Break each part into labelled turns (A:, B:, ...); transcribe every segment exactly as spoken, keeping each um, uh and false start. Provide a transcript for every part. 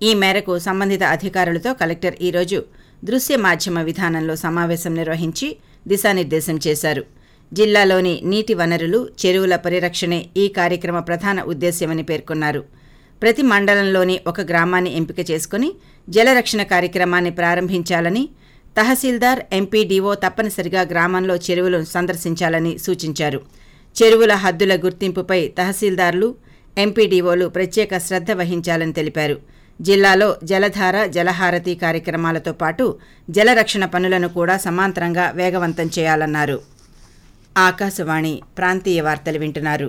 A: ఈ మేరకు సంబంధిత అధికారులతో కలెక్టర్ ఈరోజు దృశ్య మాధ్యమ విధానంలో సమావేశం నిర్వహించి దిశానిర్దేశం చేశారు. జిల్లాలోని నీటి వనరులు, చెరువుల పరిరక్షణే ఈ కార్యక్రమ ప్రధాన ఉద్దేశ్యమని పేర్కొన్నారు. ప్రతి మండలంలోని ఒక గ్రామాన్ని ఎంపిక చేసుకుని జలరక్షణ కార్యక్రమాన్ని ప్రారంభించాలని, తహసీల్దార్, ఎంపీడీఓ తప్పనిసరిగా గ్రామంలో చెరువులను సందర్శించాలని సూచించారు. చెరువుల హద్దుల గుర్తింపుపై తహసీల్దార్లు, ఎంపీడీఓలు ప్రత్యేక శ్రద్ధ వహించాలని తెలిపారు. జిల్లాలో జలధార, జలహారతి కార్యక్రమాలతో పాటు జలరక్షణ పనులను కూడా సమాంతరంగా వేగవంతం చేయాలన్నారు. ఆకాశవాణి ప్రాంతీయ వార్తలు వింటున్నారు.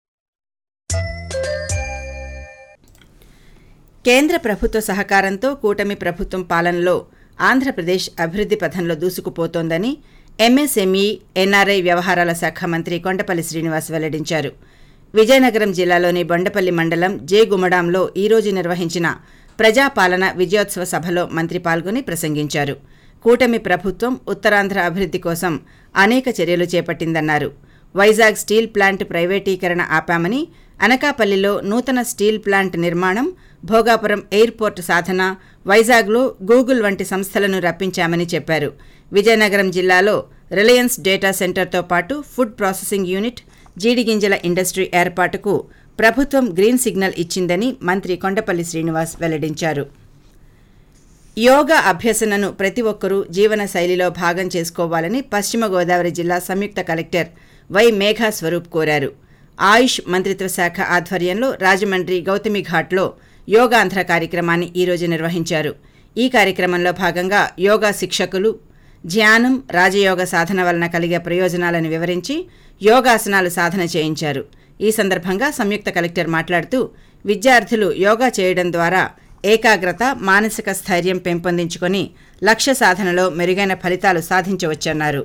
A: కేంద్ర ప్రభుత్వ సహకారంతో కూటమి ప్రభుత్వం పాలనలో ఆంధ్రప్రదేశ్ అభివృద్ధి పథంలో దూసుకుపోతోందని ఎంఎస్ఎంఈ, ఎన్ఆర్ఐ వ్యవహారాల శాఖ మంత్రి కొండపల్లి శ్రీనివాస్ వెల్లడించారు. విజయనగరం జిల్లాలోని బొండపల్లి మండలం జే గుమ్మడాంలో ఈరోజు నిర్వహించిన ప్రజాపాలన విజయోత్సవ సభలో మంత్రి పాల్గొని ప్రసంగించారు. కూటమి ప్రభుత్వం ఉత్తరాంధ్ర అభివృద్ధి కోసం అనేక చర్యలు చేపట్టిందన్నారు. వైజాగ్ స్టీల్ ప్లాంట్ ప్రైవేటీకరణ ఆపామని, అనకాపల్లిలో నూతన స్టీల్ ప్లాంట్ నిర్మాణం, భోగాపురం ఎయిర్పోర్ట్ సాధన, వైజాగ్లో గూగుల్ వంటి సంస్థలను రప్పించామని చెప్పారు. విజయనగరం జిల్లాలో రిలయన్స్ డేటా సెంటర్తో పాటు ఫుడ్ ప్రాసెసింగ్ యూనిట్, జీడిగింజల ఇండస్ట్రీ ఏర్పాటుకు ప్రభుత్వం గ్రీన్ సిగ్నల్ ఇచ్చిందని మంత్రి కొండపల్లి శ్రీనివాస్ వెల్లడించారు. యోగా అభ్యసనను ప్రతి ఒక్కరూ జీవన శైలిలో భాగం చేసుకోవాలని పశ్చిమ గోదావరి జిల్లా సంయుక్త కలెక్టర్ వై మేఘా స్వరూప్ కోరారు. ఆయుష్ మంత్రిత్వ శాఖ ఆధ్వర్యంలో రాజమండ్రి గౌతమి ఘాట్లో యోగాంధ్ర కార్యక్రమాన్ని ఈరోజు నిర్వహించారు. ఈ కార్యక్రమంలో భాగంగా యోగా శిక్షకులు ధ్యానం, రాజయోగ సాధన వలన కలిగే ప్రయోజనాలను వివరించి యోగాసనాలు సాధన చేయించారు. ఈ సందర్భంగా సంయుక్త కలెక్టర్ మాట్లాడుతూ విద్యార్థులు యోగా చేయడం ద్వారా ఏకాగ్రత, మానసిక స్థైర్యం పెంపొందించుకొని లక్ష్య సాధనలో మెరుగైన ఫలితాలు సాధించవచ్చన్నారు.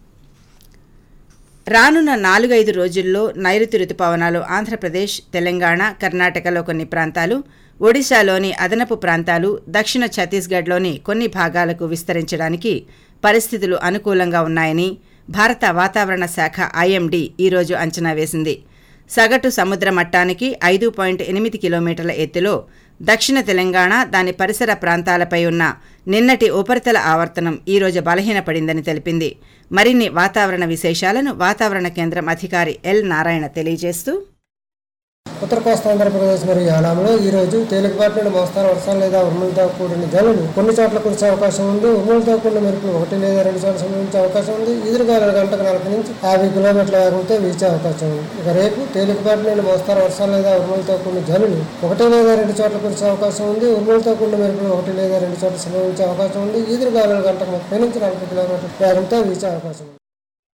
A: రానున్న నాలుగైదు రోజుల్లో నైరుతి రుతుపవనాలు ఆంధ్రప్రదేశ్, తెలంగాణ, కర్ణాటకలో కొన్ని ప్రాంతాలు, ఒడిశాలోని అదనపు ప్రాంతాలు, దక్షిణ ఛత్తీస్గఢ్లోని కొన్ని భాగాలకు విస్తరించడానికి పరిస్థితులు అనుకూలంగా ఉన్నాయని భారత వాతావరణ శాఖ ఐఎండీ ఈరోజు అంచనా వేసింది. సగటు సముద్ర మట్టానికి ఐదు పాయింట్ ఎనిమిది కిలోమీటర్ల ఎత్తులో దక్షిణ తెలంగాణ, దాని పరిసర ప్రాంతాలపై ఉన్న నిన్నటి ఉపరితల ఆవర్తనం ఈరోజు బలహీనపడిందని తెలిపింది. మరిన్ని వాతావరణ విశేషాలను వాతావరణ కేంద్రం అధికారి ఎల్ నారాయణ తెలియజేస్తూ,
B: ఉత్తర కోస్తా ఆంధ్రప్రదేశ్ మరియు యానాంలో ఈ రోజు తేలికపాటి నుండి మోస్తారు వర్షాలు లేదా ఉరుములతో కూడిన జల్లులు కొన్ని చోట్ల కురిసే అవకాశం ఉంది. ఉరుములతో కూడిన మెరుపులు ఒకటి లేదా రెండు చోట్ల సంభవించే అవకాశం ఉంది. ఈదురుగాలులు గంటకు నలభై నుంచి యాభై కిలోమీటర్ల వేగంతో వీచే అవకాశం ఉంది. ఇక రేపు తేలికపాటి నుండి మోస్తారు వర్షాలు లేదా ఉరుములతో కూడిన జల్లులు ఒకటి లేదా రెండు చోట్ల కురిసే అవకాశం ఉంది. ఉరుములతో కూడిన మెరుపులు ఒకటి లేదా రెండు చోట్ల సంభవించే అవకాశం ఉంది. ఈదురుగాలులు గంటకు ముప్పై నుంచి నలభై కిలోమీటర్ల వేగంతో వీచే అవకాశం ఉంది.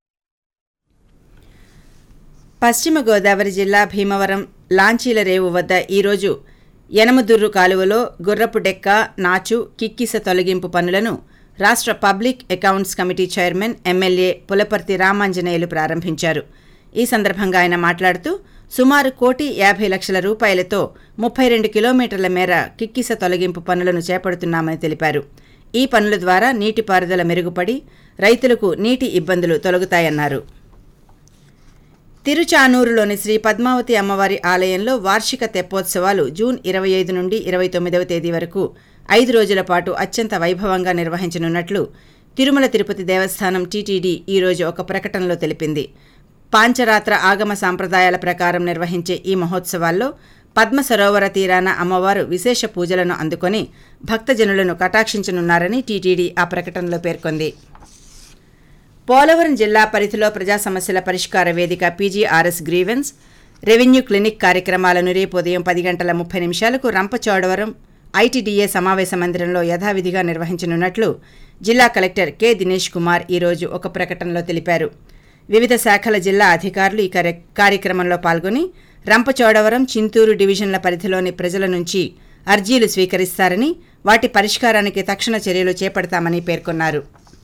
A: పశ్చిమ గోదావరి జిల్లా భీమవరం లాంచీల రేవు వద్ద ఈరోజు యనమదుర్రు కాలువలో గుర్రపు డెక్క, నాచు, కిక్కిస తొలగింపు పనులను రాష్ట్ర public accounts committee chairman, MLA Pulaparthi Ramanjaneyulu ప్రారంభించారు. ఈ సందర్భంగా ఆయన మాట్లాడుతూ సుమారు కోటి యాభై లక్షల రూపాయలతో ముప్పై రెండు కిలోమీటర్ల మేర కిక్కిస తొలగింపు పనులను చేపడుతున్నామని తెలిపారు. ఈ పనుల ద్వారా నీటిపారుదల మెరుగుపడి రైతులకు నీటి ఇబ్బందులు తొలగుతాయన్నారు. తిరుచానూరులోని శ్రీ పద్మావతి అమ్మవారి ఆలయంలో వార్షిక తెప్పోత్సవాలు జూన్ ఇరవై ఐదు నుండి ఇరవై తొమ్మిదవ తేదీ వరకు ఐదు రోజుల పాటు అత్యంత వైభవంగా నిర్వహించనున్నట్లు తిరుమల తిరుపతి దేవస్థానం టీటీడీ ఈరోజు ఒక ప్రకటనలో తెలిపింది. పాంచరాత్ర ఆగమ సాంప్రదాయాల ప్రకారం నిర్వహించే ఈ మహోత్సవాల్లో పద్మ సరోవర తీరాన అమ్మవారు విశేష పూజలను అందుకొని భక్తజనులను కటాక్షించనున్నారని టీటీడీ ఆ ప్రకటనలో పేర్కొంది. పోలవరం జిల్లా పరిధిలో ప్రజా సమస్యల పరిష్కార వేదిక పీజీఆర్ఎస్ గ్రీవెన్స్, రెవెన్యూ క్లినిక్ కార్యక్రమాలను రేపు ఉదయం పది గంటల ముప్పై నిమిషాలకు రంపచోడవరం ఐటీడీఏ సమావేశ మందిరంలో యథావిధిగా నిర్వహించనున్నట్లు జిల్లా కలెక్టర్ కె దినేష్ కుమార్ ఈరోజు ఒక ప్రకటనలో తెలిపారు. వివిధ శాఖల జిల్లా అధికారులు ఈ కార్యక్రమంలో పాల్గొని రంపచోడవరం, చింతూరు డివిజన్ల పరిధిలోని ప్రజల నుంచి అర్జీలు స్వీకరిస్తారని, వాటి పరిష్కారానికి తక్షణ చర్యలు చేపడతామని పేర్కొన్నారు.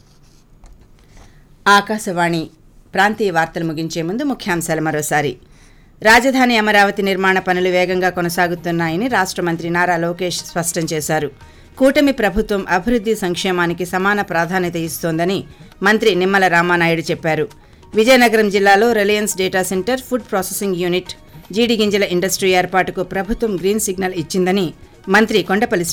A: ఆకాశవాణి ప్రాంతీయ వార్తలు ముగించే ముందు ముఖ్యాంశాలు మరోసారి. రాజధాని అమరావతి నిర్మాణ పనులు వేగంగా కొనసాగుతున్నాయని రాష్ట్ర మంత్రి నారా లోకేష్ స్పష్టం చేశారు. కూటమి ప్రభుత్వం అభివృద్ధి సంక్షేమానికి సమాన ప్రాధాన్యత ఇస్తోందని మంత్రి నిమ్మల రామానాయుడు చెప్పారు. విజయనగరం జిల్లాలో Reliance data centre, food processing unit, జీడిగింజల industry ఏర్పాటుకు ప్రభుత్వం గ్రీన్ సిగ్నల్ ఇచ్చిందని మంత్రి కొండపల్లి